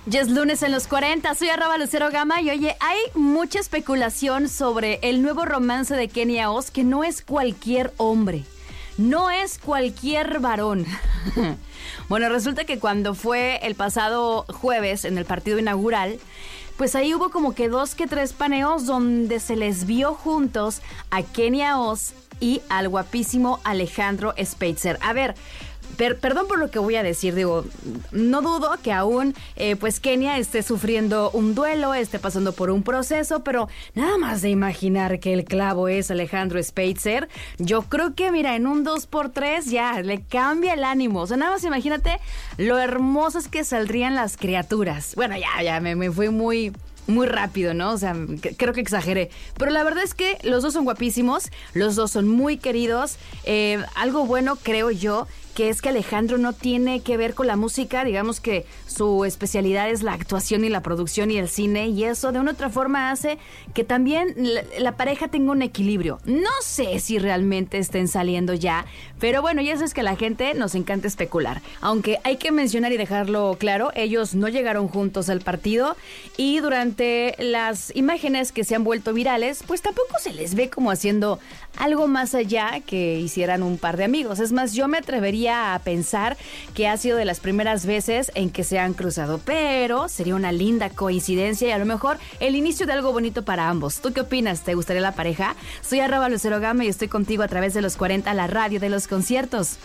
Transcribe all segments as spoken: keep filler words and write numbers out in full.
Ya es lunes en los cuarenta, soy arroba Lucero Gama y oye, hay mucha especulación sobre el nuevo romance de Kenia Oz, que no es cualquier hombre, no es cualquier varón. Bueno, resulta que cuando fue el pasado jueves en el partido inaugural, pues ahí hubo como que dos que tres paneos donde se les vio juntos a Kenia Oz y al guapísimo Alejandro Spitzer. A ver, Per, perdón por lo que voy a decir, digo, no dudo que aún eh, pues Kenia esté sufriendo un duelo, esté pasando por un proceso, pero nada más de imaginar que el clavo es Alejandro Spitzer, yo creo que mira, en un dos por tres ya le cambia el ánimo. O sea, nada más imagínate lo hermosas que saldrían las criaturas. Bueno, ya, ya me, me fui muy... muy rápido, ¿no? O sea, creo que exageré. Pero la verdad es que los dos son guapísimos, los dos son muy queridos. Eh, algo bueno, creo yo, que es que Alejandro no tiene que ver con la música. Digamos que su especialidad es la actuación y la producción y el cine. Y eso de una u otra forma hace que también la, la pareja tenga un equilibrio. No sé si realmente estén saliendo ya, pero bueno, ya sabes que a la gente nos encanta especular. Aunque hay que mencionar y dejarlo claro, ellos no llegaron juntos al partido y durante las imágenes que se han vuelto virales, pues tampoco se les ve como haciendo algo más allá que hicieran un par de amigos. Es más, yo me atrevería a pensar que ha sido de las primeras veces en que se han cruzado, pero sería una linda coincidencia y a lo mejor el inicio de algo bonito para ambos. ¿Tú qué opinas? ¿Te gustaría la pareja? Soy arroba Lucero Gama y estoy contigo a través de los cuarenta, la radio de los conciertos.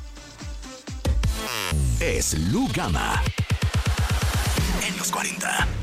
Es Lu Gama en los cuarenta.